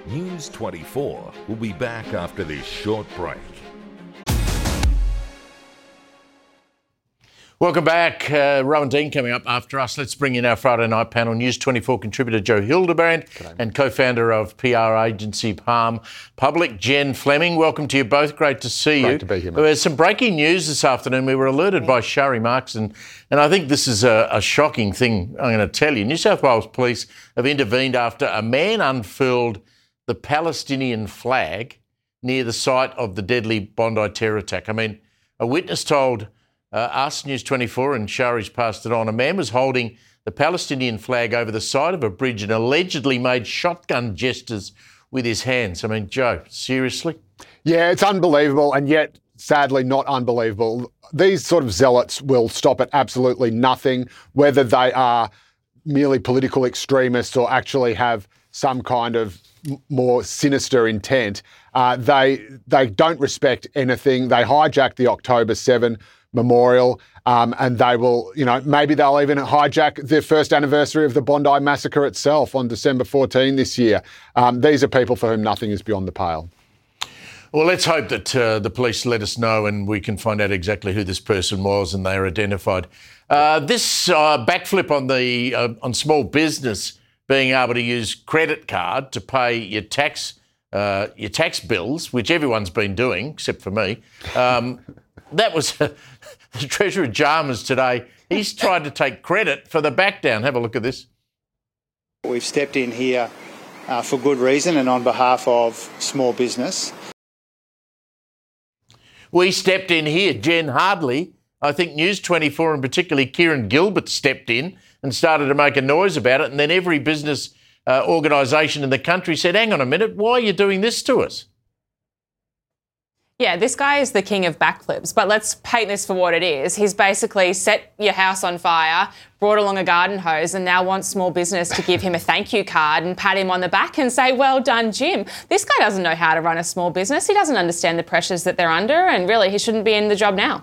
News 24 will be back after this short break. Welcome back. Rowan Dean coming up after us. Let's bring in our Friday night panel. News 24 contributor Joe Hildebrand and co-founder of PR agency Palm Public, Jen Fleming. Welcome to you both. Great to see you. Great to be here, mate. There's some breaking news this afternoon. We were alerted by Shari Marks, and I think this is a shocking thing I'm going to tell you. New South Wales Police have intervened after a man unfurled the Palestinian flag near the site of the deadly Bondi terror attack. I mean, a witness told us, News 24, and Shari's passed it on, a man was holding the Palestinian flag over the side of a bridge and allegedly made shotgun gestures with his hands. I mean, Joe, seriously? Yeah, it's unbelievable, and yet, sadly, not unbelievable. These sort of zealots will stop at absolutely nothing, whether they are merely political extremists or actually have some kind of more sinister intent. They don't respect anything. They hijacked the October 7 memorial, and they will, maybe they'll even hijack the first anniversary of the Bondi massacre itself on December 14 this year. These are people for whom nothing is beyond the pale. Well, let's hope that the police let us know and we can find out exactly who this person was and they are identified. This backflip on small business being able to use credit card to pay your tax bills, which everyone's been doing except for me. That was the Treasurer Jarman today. He's tried to take credit for the back down. Have a look at this. We've stepped in here for good reason and on behalf of small business. We stepped in here. Jen Hardley, I think News 24 and particularly Kieran Gilbert stepped in and started to make a noise about it. And then every business organisation in the country said, hang on a minute, why are you doing this to us? Yeah, this guy is the king of backflips, but let's paint this for what it is. He's basically set your house on fire, brought along a garden hose, and now wants small business to give him a thank you card and pat him on the back and say, well done, Jim. This guy doesn't know how to run a small business. He doesn't understand the pressures that they're under, and really he shouldn't be in the job now.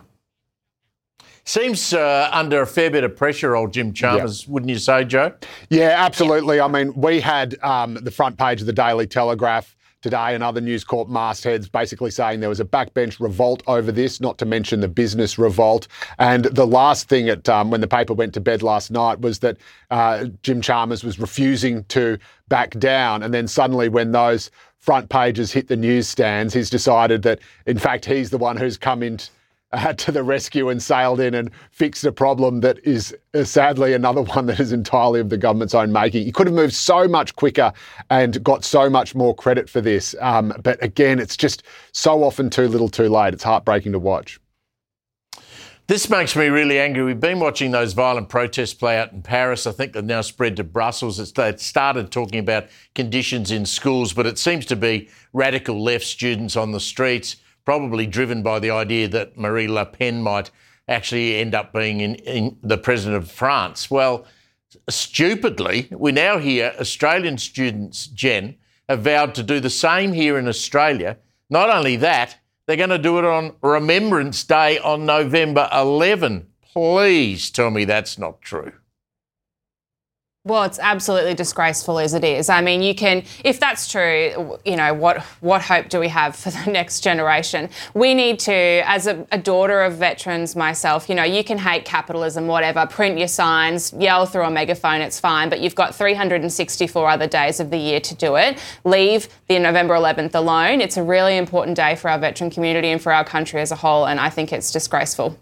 Seems under a fair bit of pressure, old Jim Chalmers, wouldn't you say, Joe? Yeah, absolutely. I mean, we had the front page of the Daily Telegraph today and other News Corp mastheads basically saying there was a backbench revolt over this, not to mention the business revolt. And the last thing when the paper went to bed last night was that Jim Chalmers was refusing to back down. And then suddenly when those front pages hit the newsstands, he's decided that, in fact, he's the one who's come in to the rescue and sailed in and fixed a problem that is sadly another one that is entirely of the government's own making. He could have moved so much quicker and got so much more credit for this. But again, it's just so often too little too late. It's heartbreaking to watch. This makes me really angry. We've been watching those violent protests play out in Paris. I think they've now spread to Brussels. It started talking about conditions in schools, but it seems to be radical left students on the streets, probably driven by the idea that Marine Le Pen might actually end up being in the president of France. Well, stupidly, we now hear Australian students, Jen, have vowed to do the same here in Australia. Not only that, they're going to do it on Remembrance Day on November 11. Please tell me that's not true. Well, it's absolutely disgraceful as it is. I mean, if that's true, what hope do we have for the next generation? We need to, as a daughter of veterans myself, you can hate capitalism, whatever, print your signs, yell through a megaphone, it's fine, but you've got 364 other days of the year to do it. Leave the November 11th alone. It's a really important day for our veteran community and for our country as a whole, and I think it's disgraceful.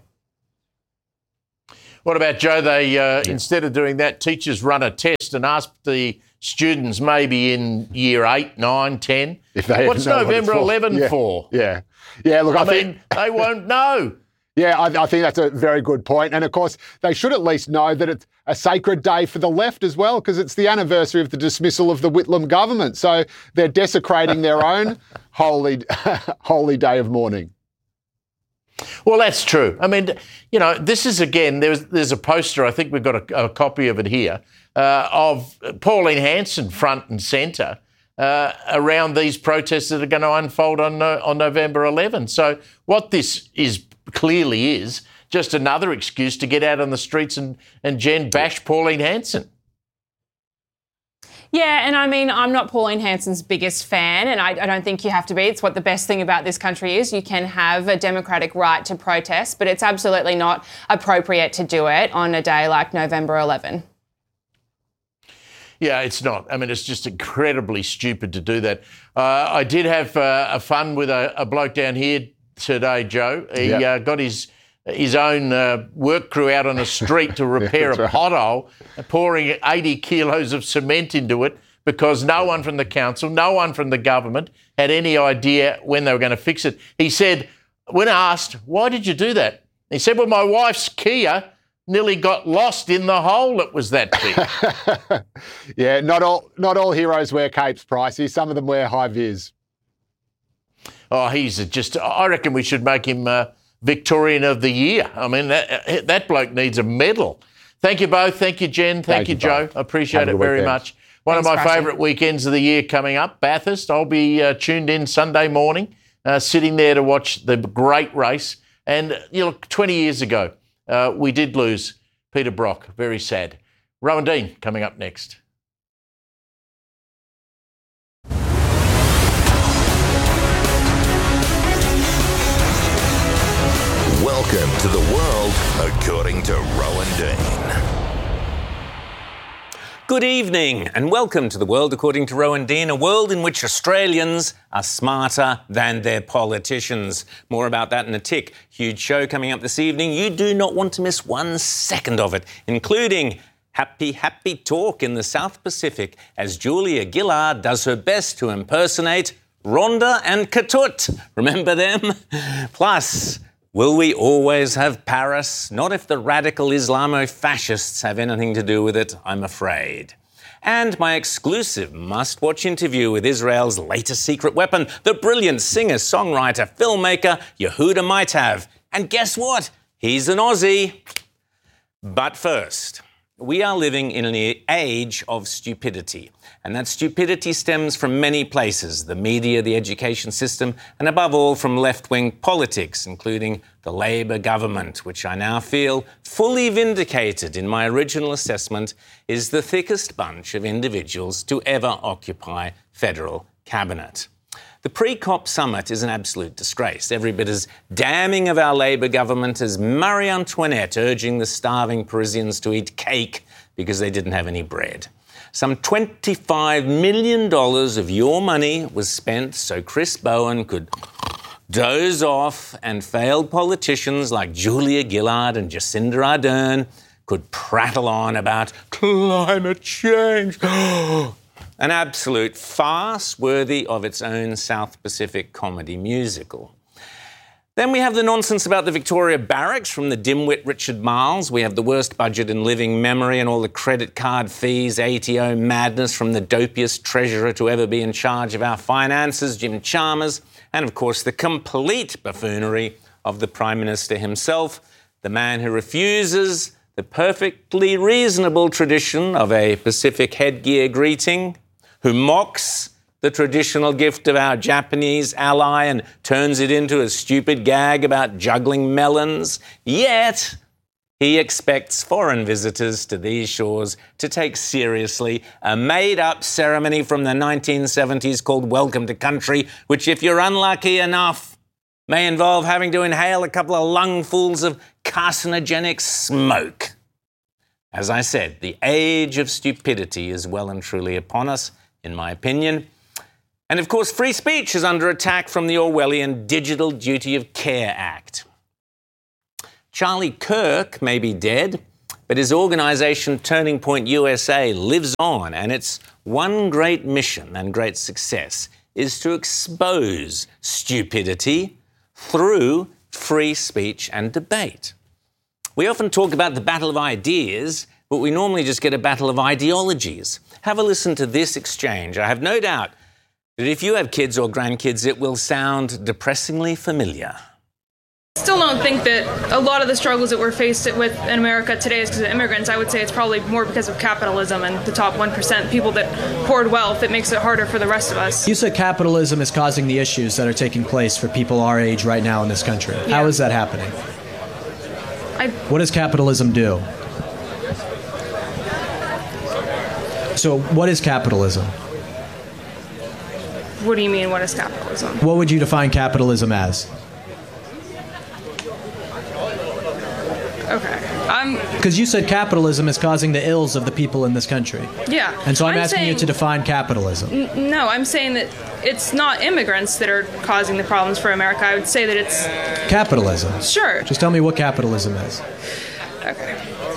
What about, Joe, instead of doing that, teachers run a test and ask the students maybe in year 8, 9, 10, what's November 11 for? Yeah. Look, I think they won't know. Yeah, I think that's a very good point. And of course, they should at least know that it's a sacred day for the left as well, because it's the anniversary of the dismissal of the Whitlam government. So they're desecrating their own holy day of mourning. Well, that's true. I mean, this is, again, there's a poster, I think we've got a copy of it here, of Pauline Hanson front and centre around these protests that are going to unfold on November 11. So what this clearly is just another excuse to get out on the streets and Jen bash Pauline Hanson. Yeah, and I mean, I'm not Pauline Hanson's biggest fan, and I don't think you have to be. It's what the best thing about this country is. You can have a democratic right to protest, but it's absolutely not appropriate to do it on a day like November 11. Yeah, it's not. I mean, it's just incredibly stupid to do that. I did have a fun with a bloke down here today, Joe. He got his own work crew out on a street to repair a pothole, pouring 80 kilos of cement into it because no one from the council, no one from the government had any idea when they were going to fix it. He said, when asked, why did you do that? He said, well, my wife's Kia nearly got lost in the hole that was that big. Yeah, not all heroes wear capes, Pricey. Some of them wear high vis. Oh, I reckon we should make him Victorian of the Year. I mean, that bloke needs a medal. Thank you both. Thank you, Jen. Thank you, Joe. I appreciate it very much. One of my favourite weekends of the year coming up, Bathurst. I'll be tuned in Sunday morning, sitting there to watch the great race. And, 20 years ago, we did lose Peter Brock. Very sad. Rowan Dean coming up next. Welcome to the world according to Rowan Dean. Good evening and welcome to the world according to Rowan Dean, a world in which Australians are smarter than their politicians. More about that in a tick. Huge show coming up this evening. You do not want to miss 1 second of it, including happy talk in the South Pacific as Julia Gillard does her best to impersonate Rhonda and Ketut. Remember them? Plus, will we always have Paris? Not if the radical Islamo-fascists have anything to do with it, I'm afraid. And my exclusive must-watch interview with Israel's latest secret weapon, the brilliant singer, songwriter, filmmaker Yehuda Maitav. And guess what? He's an Aussie. But first, we are living in an age of stupidity. And that stupidity stems from many places, the media, the education system, and above all from left-wing politics, including the Labor government, which I now feel fully vindicated in my original assessment is the thickest bunch of individuals to ever occupy federal cabinet. The pre-COP summit is an absolute disgrace, every bit as damning of our Labor government as Marie Antoinette urging the starving Parisians to eat cake because they didn't have any bread. Some $25 million of your money was spent so Chris Bowen could doze off and failed politicians like Julia Gillard and Jacinda Ardern could prattle on about climate change. An absolute farce worthy of its own South Pacific comedy musical. Then we have the nonsense about the Victoria Barracks from the dimwit Richard Marles. We have the worst budget in living memory and all the credit card fees, ATO madness from the dopiest treasurer to ever be in charge of our finances, Jim Chalmers. And, of course, the complete buffoonery of the Prime Minister himself, the man who refuses the perfectly reasonable tradition of a Pacific headgear greeting, who mocks the traditional gift of our Japanese ally and turns it into a stupid gag about juggling melons. Yet, he expects foreign visitors to these shores to take seriously a made-up ceremony from the 1970s called Welcome to Country, which, if you're unlucky enough, may involve having to inhale a couple of lungfuls of carcinogenic smoke. As I said, the age of stupidity is well and truly upon us, in my opinion. And, of course, free speech is under attack from the Orwellian Digital Duty of Care Act. Charlie Kirk may be dead, but his organisation Turning Point USA lives on, and its one great mission and great success is to expose stupidity through free speech and debate. We often talk about the battle of ideas, but we normally just get a battle of ideologies. Have a listen to this exchange. I have no doubt that if you have kids or grandkids, it will sound depressingly familiar. Still don't think that a lot of the struggles that we're faced with in America today is because of immigrants. I would say it's probably more because of capitalism and the top 1%, people that hoard wealth, that makes it harder for the rest of us. You said capitalism is causing the issues that are taking place for people our age right now in this country. Yeah. How is that happening? What does capitalism do? So what is capitalism? What do you mean, what is capitalism? What would you define capitalism as? Okay. Because you said capitalism is causing the ills of the people in this country. Yeah. And so I'm asking you to define capitalism. No, I'm saying that it's not immigrants that are causing the problems for America. I would say that it's... Capitalism. Sure. Just tell me what capitalism is. Okay.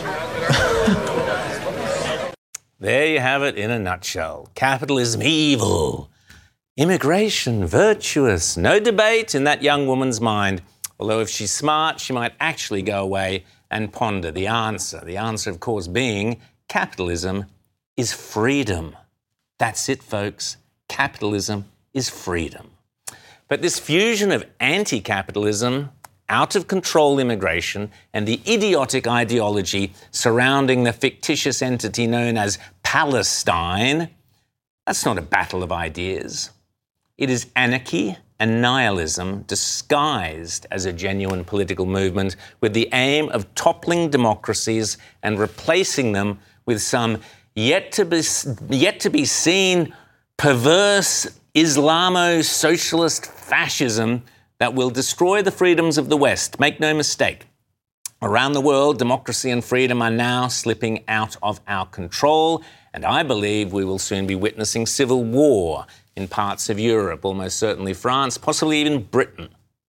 There you have it in a nutshell. Capitalism evil. Immigration virtuous. No debate in that young woman's mind. Although if she's smart, she might actually go away and ponder the answer. The answer, of course, being capitalism is freedom. That's it, folks. Capitalism is freedom. But this fusion of anti-capitalism, out-of-control immigration, and the idiotic ideology surrounding the fictitious entity known as Palestine, that's not a battle of ideas. It is anarchy and nihilism disguised as a genuine political movement with the aim of toppling democracies and replacing them with some yet to be seen perverse Islamo-socialist fascism that will destroy the freedoms of the West. Make no mistake. Around the world, democracy and freedom are now slipping out of our control, and I believe we will soon be witnessing civil war in parts of Europe, almost certainly France, possibly even Britain.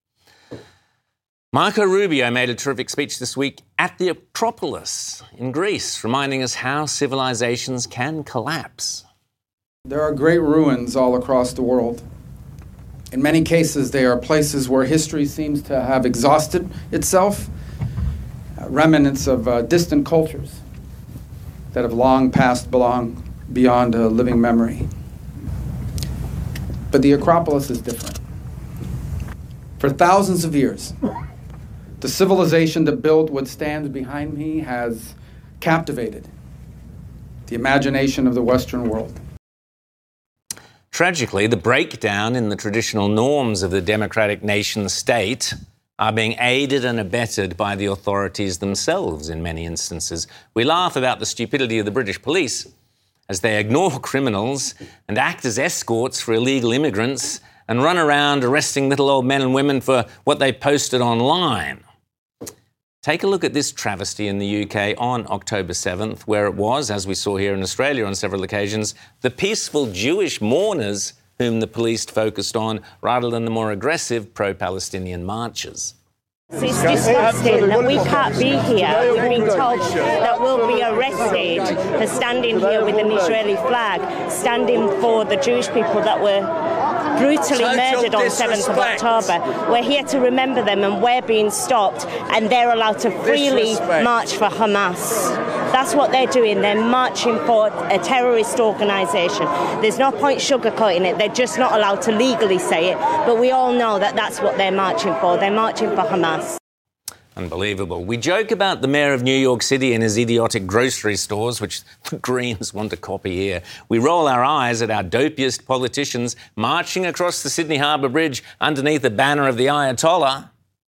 Marco Rubio made a terrific speech this week at the Acropolis in Greece, reminding us how civilizations can collapse. There are great ruins all across the world. In many cases, they are places where history seems to have exhausted itself, remnants of distant cultures that have long passed beyond a living memory. But the Acropolis is different. For thousands of years, the civilization that built what stands behind me has captivated the imagination of the Western world. Tragically, the breakdown in the traditional norms of the democratic nation-state are being aided and abetted by the authorities themselves in many instances. We laugh about the stupidity of the British police as they ignore criminals and act as escorts for illegal immigrants and run around arresting little old men and women for what they posted online. Take a look at this travesty in the UK on October 7th, where it was, as we saw here in Australia on several occasions, the peaceful Jewish mourners whom the police focused on rather than the more aggressive pro-Palestinian marchers. It's disgusting that we can't be here. We've been told that we'll be arrested for standing here with an Israeli flag, standing for the Jewish people that were brutally murdered on 7th of October. We're here to remember them, and we're being stopped, and they're allowed to freely march for Hamas. That's what they're doing. They're marching for a terrorist organisation. There's no point sugarcoating it. They're just not allowed to legally say it, but we all know that that's what they're marching for. They're marching for Hamas. Unbelievable. We joke about the mayor of New York City and his idiotic grocery stores, which the Greens want to copy here. We roll our eyes at our dopiest politicians marching across the Sydney Harbour Bridge underneath the banner of the Ayatollah.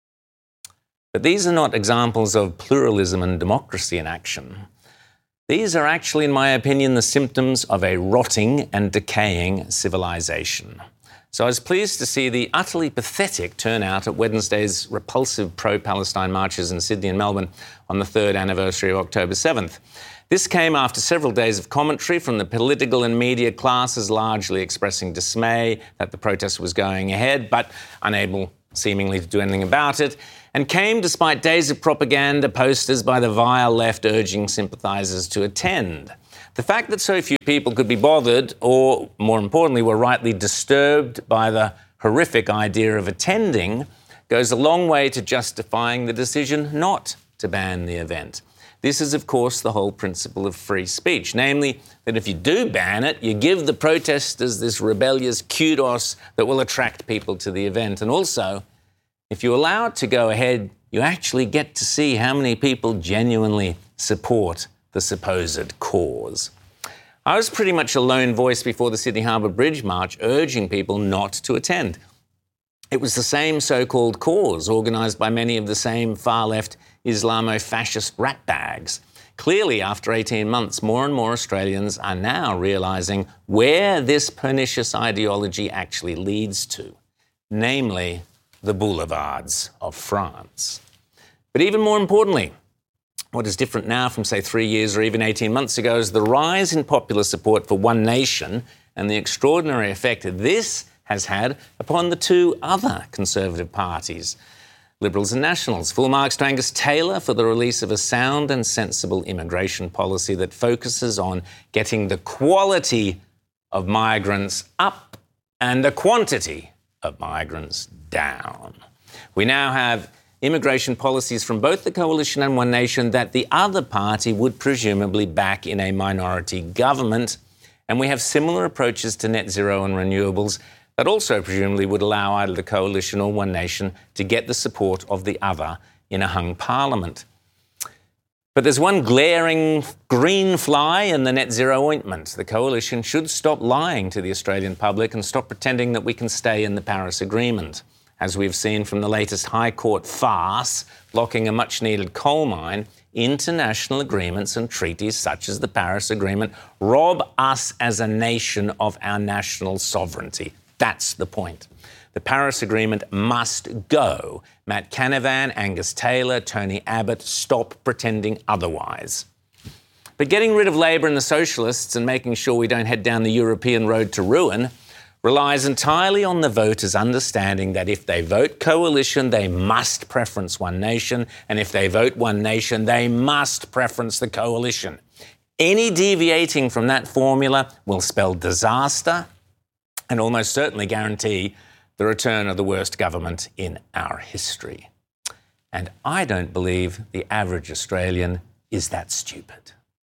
But these are not examples of pluralism and democracy in action. These are actually, in my opinion, the symptoms of a rotting and decaying civilization. So I was pleased to see the utterly pathetic turnout at Wednesday's repulsive pro-Palestine marches in Sydney and Melbourne on the 3rd anniversary of October 7th. This came after several days of commentary from the political and media classes largely expressing dismay that the protest was going ahead, but unable seemingly to do anything about it, and came despite days of propaganda posters by the vile left urging sympathisers to attend. The fact that so few people could be bothered, or more importantly, were rightly disturbed by the horrific idea of attending, goes a long way to justifying the decision not to ban the event. This is, of course, the whole principle of free speech, namely that if you do ban it, you give the protesters this rebellious kudos that will attract people to the event. And also, if you allow it to go ahead, you actually get to see how many people genuinely support the supposed cause. I was pretty much a lone voice before the Sydney Harbour Bridge March urging people not to attend. It was the same so-called cause organised by many of the same far-left Islamo-fascist ratbags, Clearly, after 18 months, more and more Australians are now realising where this pernicious ideology actually leads to, namely the boulevards of France. But even more importantly, what is different now from, say, 3 years or even 18 months ago is the rise in popular support for One Nation and the extraordinary effect this has had upon the two other Conservative parties, Liberals and Nationals. Full marks to Angus Taylor for the release of a sound and sensible immigration policy that focuses on getting the quality of migrants up and the quantity of migrants down. We now have immigration policies from both the Coalition and One Nation that the other party would presumably back in a minority government. And we have similar approaches to net zero and renewables that also presumably would allow either the Coalition or One Nation to get the support of the other in a hung parliament. But there's one glaring green fly in the net zero ointment. The Coalition should stop lying to the Australian public and stop pretending that we can stay in the Paris Agreement. As we've seen from the latest High Court farce blocking a much-needed coal mine, international agreements and treaties such as the Paris Agreement rob us as a nation of our national sovereignty. That's the point. The Paris Agreement must go. Matt Canavan, Angus Taylor, Tony Abbott, stop pretending otherwise. But getting rid of Labor and the Socialists and making sure we don't head down the European road to ruin relies entirely on the voters understanding that if they vote Coalition, they must preference One Nation, and if they vote One Nation, they must preference the Coalition. Any deviating from that formula will spell disaster and almost certainly guarantee the return of the worst government in our history. And I don't believe the average Australian is that stupid.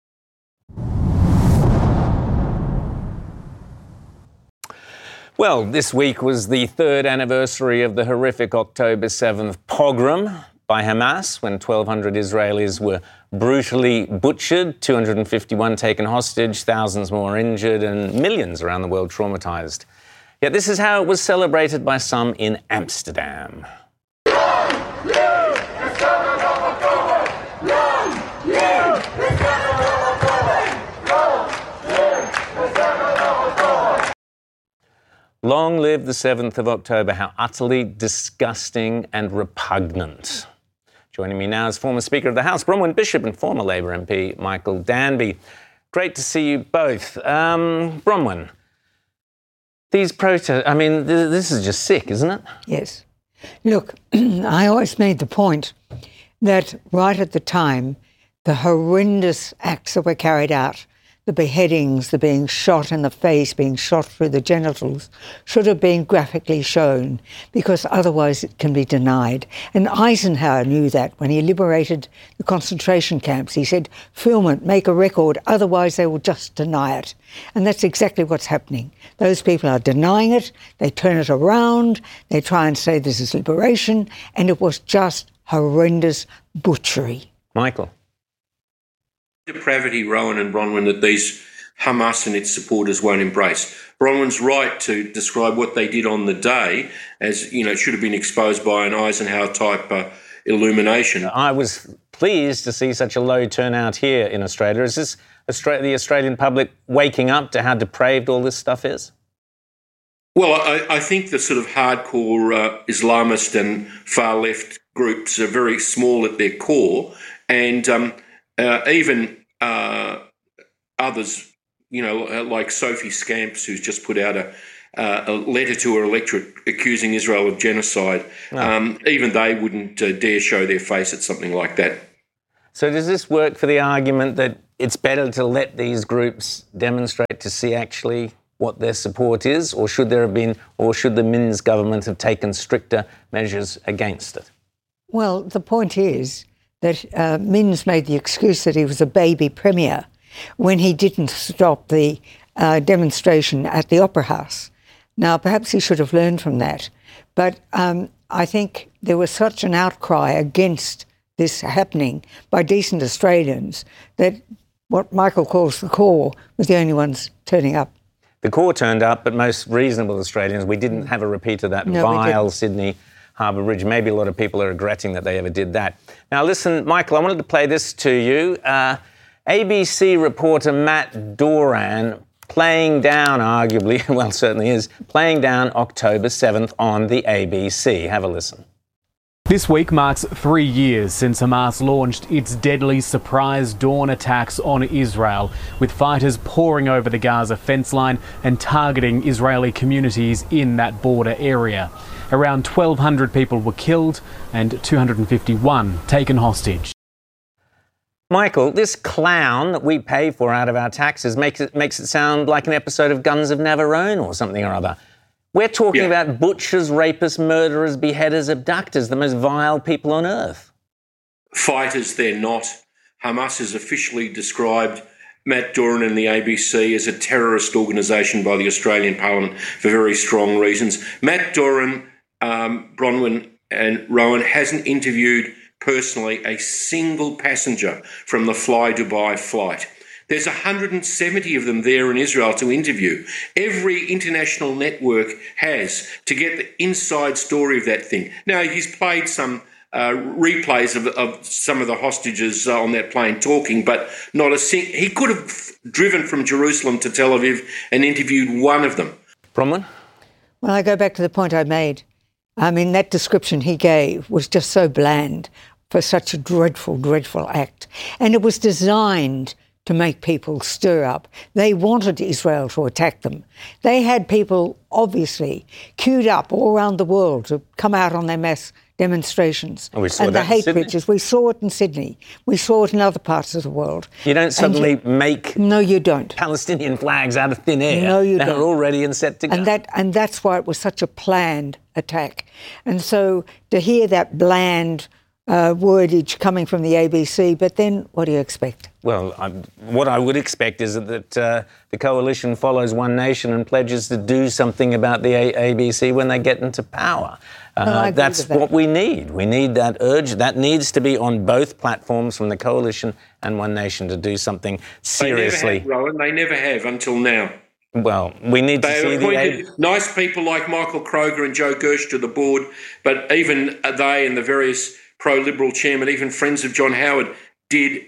Well, this week was the third anniversary of the horrific October 7th pogrom by Hamas, when 1,200 Israelis were brutally butchered, 251 taken hostage, thousands more injured, and millions around the world traumatised. Yet this is how it was celebrated by some in Amsterdam. Long live the 7th of October. How utterly disgusting and repugnant. Joining me now is former Speaker of the House, Bronwyn Bishop, and former Labor MP, Michael Danby. Great to see you both. Bronwyn, these protests, I mean, this is just sick, isn't it? Yes. Look, I always made the point that right at the time, the horrendous acts that were carried out, the beheadings, the being shot in the face, being shot through the genitals, should have been graphically shown, because otherwise it can be denied. And Eisenhower knew that when he liberated the concentration camps. He said, film it, make a record, otherwise they will just deny it. And that's exactly what's happening. Those people are denying it, they turn it around, they try and say this is liberation, and it was just horrendous butchery. Michael. Depravity, Rowan and Bronwyn, that these Hamas and its supporters won't embrace. Bronwyn's right to describe what they did on the day as, you know, it should have been exposed by an Eisenhower-type illumination. I was pleased to see such a low turnout here in Australia. Is this the Australian public waking up to how depraved all this stuff is? Well, I think the sort of hardcore Islamist and far-left groups are very small at their core, and even others, you know, like Sophie Scamps, who's just put out a letter to her electorate accusing Israel of genocide, even they wouldn't dare show their face at something like that. So does this work for the argument that it's better to let these groups demonstrate to see actually what their support is, or should the Minns government have taken stricter measures against it? Well, the point is that Minns made the excuse that he was a baby premier when he didn't stop the demonstration at the Opera House. Now, perhaps he should have learned from that. But I think there was such an outcry against this happening by decent Australians that what Michael calls the core was the only ones turning up. The core turned up, but most reasonable Australians, we didn't have a repeat of that vile Sydney Harbour Bridge. Maybe a lot of people are regretting that they ever did that. Now, listen, Michael, I wanted to play this to you. ABC reporter Matt Doran playing down, arguably, well, certainly is, playing down October 7th on the ABC. Have a listen. This week marks 3 years since Hamas launched its deadly surprise dawn attacks on Israel, with fighters pouring over the Gaza fence line and targeting Israeli communities in that border area. Around 1,200 people were killed and 251 taken hostage. Michael, this clown that we pay for out of our taxes makes it sound like an episode of Guns of Navarone or something or other. We're talking about butchers, rapists, murderers, beheaders, abductors, the most vile people on earth. Fighters, they're not. Hamas has officially described Matt Doran and the ABC as a terrorist organisation by the Australian Parliament for very strong reasons. Matt Doran, Bronwyn and Rowan hasn't interviewed personally a single passenger from the Fly Dubai flight. There's 170 of them there in Israel to interview. Every international network has to get the inside story of that thing. Now, he's played some replays of some of the hostages on that plane talking, but not a single. He could have driven from Jerusalem to Tel Aviv and interviewed one of them. Bronwyn? Well, I go back to the point I made. I mean, that description he gave was just so bland for such a dreadful, dreadful act. And it was designed to make people stir up. They wanted Israel to attack them. They had people, obviously, queued up all around the world to come out on their mass demonstrations. And we saw and that the hate in Sydney. pictures. We saw it in Sydney. We saw it in other parts of the world. You don't suddenly make no, you don't. Palestinian flags out of thin air. No, you don't. They're all ready and set to go. And that's why it was such a planned attack. And so to hear that bland wordage coming from the ABC, but then what do you expect? Well, what I would expect is that the coalition follows One Nation and pledges to do something about the ABC when they get into power. That's what we need. We need that urge. That needs to be on both platforms from the coalition and One Nation to do something seriously. They never have, Rowan. They never have until now. Well, we need to see They appointed nice people like Michael Kroger and Joe Gersh to the board, but even they and the various pro-Liberal chairman, even friends of John Howard, did,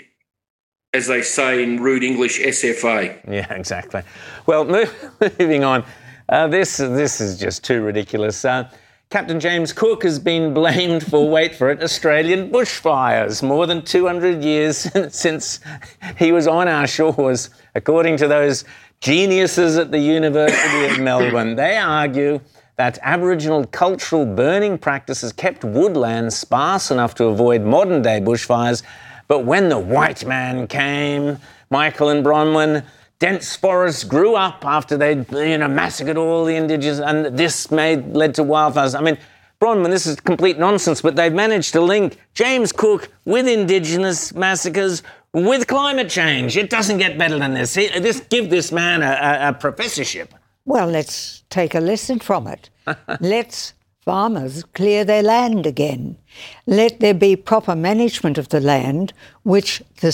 as they say in rude English, SFA. Yeah, exactly. Well, moving on, this is just too ridiculous. Captain James Cook has been blamed for, wait for it, Australian bushfires. More than 200 years since he was on our shores, according to those geniuses at the University of Melbourne. They argue that Aboriginal cultural burning practices kept woodland sparse enough to avoid modern-day bushfires. But when the white man came, Michael and Bronwyn, dense forests grew up after they'd massacred all the indigenous, and this led to wildfires. I mean, Bronwyn, this is complete nonsense, but they've managed to link James Cook with indigenous massacres with climate change. It doesn't get better than this. Give this man a professorship. Well, let's take a lesson from it. Let's farmers clear their land again. Let there be proper management of the land, which the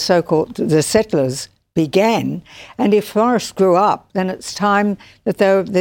settlers began. And if forests grew up, then it's time that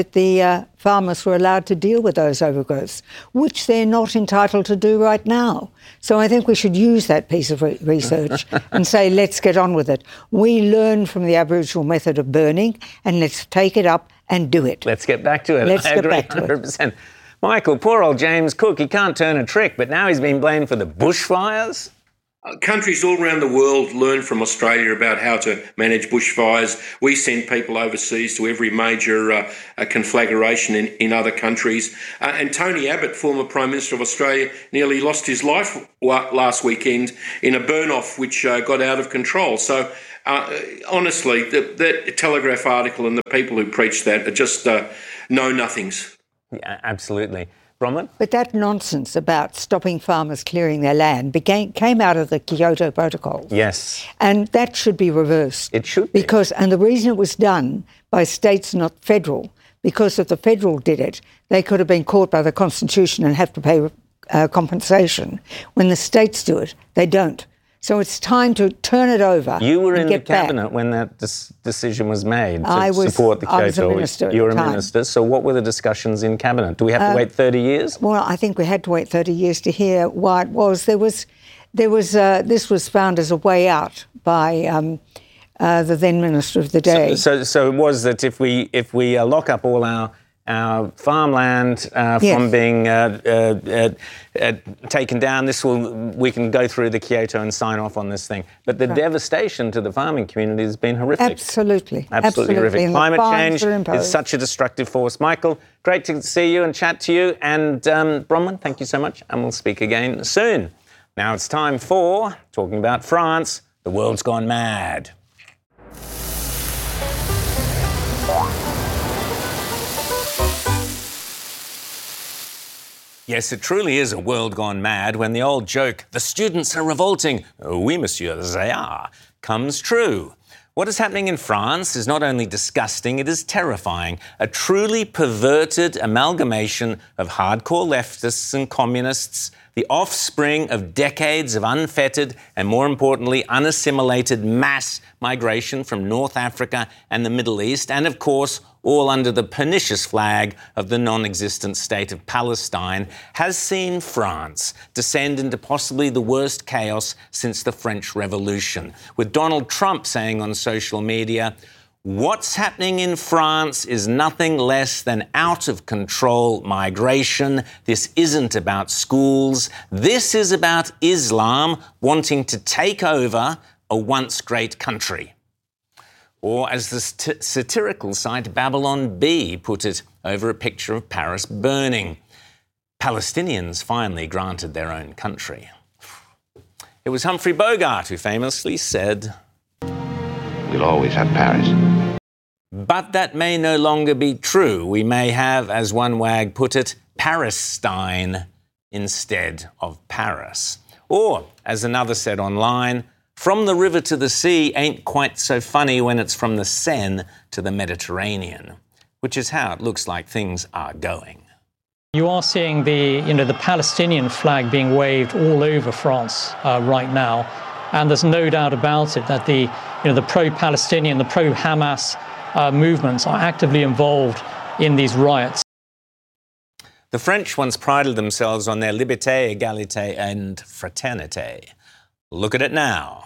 the farmers were allowed to deal with those overgrowths, which they're not entitled to do right now. So I think we should use that piece of research and say, let's get on with it. We learned from the Aboriginal method of burning, and let's take it up and do it. Let's get back to it. I agree 100%. Michael, poor old James Cook, he can't turn a trick, but now he's been blamed for the bushfires? Countries all around the world learn from Australia about how to manage bushfires. We send people overseas to every major conflagration in other countries. And Tony Abbott, former Prime Minister of Australia, nearly lost his life last weekend in a burn-off which got out of control. So, honestly, that Telegraph article and the people who preach that are just know-nothings. Yeah, absolutely. Bronwyn? But that nonsense about stopping farmers clearing their land came out of the Kyoto Protocol. Yes. And that should be reversed. It should be. And the reason it was done by states, not federal, because if the federal did it, they could have been caught by the Constitution and have to pay compensation. When the states do it, they don't. So it's time to turn it over. You were in the cabinet cabinet when that decision was made to I support the Kyoto. I was a minister. You were a minister. So what were the discussions in cabinet? Do we have to wait 30 years? Well, I think we had to wait 30 years to hear why it was. This was found as a way out by the then Minister of the day. So it was that if we lock up all our farmland from being taken down, we can go through the Kyoto and sign off on this thing. But the devastation to the farming community has been horrific. Absolutely horrific. And climate change is such a destructive force. Michael, great to see you and chat to you. And Bronwyn, thank you so much, and we'll speak again soon. Now it's time for talking about France. The world's gone mad. Yes, it truly is a world gone mad when the old joke, the students are revolting, oui, monsieur, they are, comes true. What is happening in France is not only disgusting, it is terrifying. A truly perverted amalgamation of hardcore leftists and communists, the offspring of decades of unfettered and, more importantly, unassimilated mass migration from North Africa and the Middle East, and, of course, all under the pernicious flag of the non-existent state of Palestine, has seen France descend into possibly the worst chaos since the French Revolution, with Donald Trump saying on social media, "What's happening in France is nothing less than out-of-control migration. This isn't about schools. This is about Islam wanting to take over a once great country." Or, as the satirical site Babylon Bee put it over a picture of Paris burning, Palestinians finally granted their own country. It was Humphrey Bogart who famously said, "We'll always have Paris." But that may no longer be true. We may have, as one wag put it, Paris-Stein instead of Paris. Or, as another said online, from the river to the sea ain't quite so funny when it's from the Seine to the Mediterranean, which is how it looks like things are going. You are seeing the Palestinian flag being waved all over France right now, and there's no doubt about it that the pro-Palestinian, the pro-Hamas movements are actively involved in these riots. The French once prided themselves on their liberté, égalité, and fraternité. Look at it now.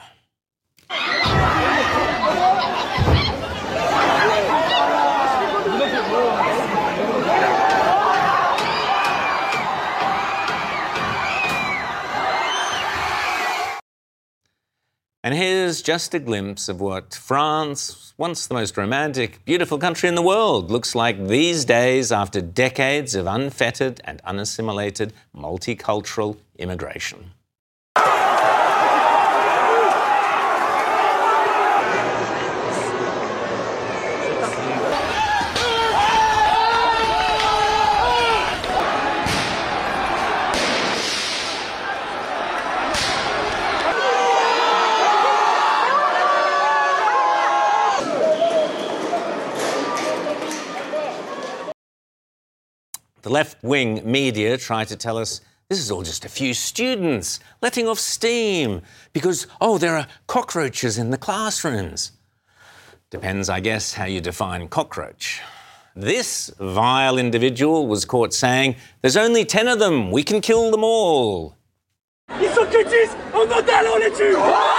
And here's just a glimpse of what France, once the most romantic, beautiful country in the world, looks like these days after decades of unfettered and unassimilated multicultural immigration. The left-wing media try to tell us this is all just a few students letting off steam because, there are cockroaches in the classrooms. Depends, I guess, how you define cockroach. This vile individual was caught saying, "There's only 10 of them, we can kill them all." Ils sont que 10, on en les tue!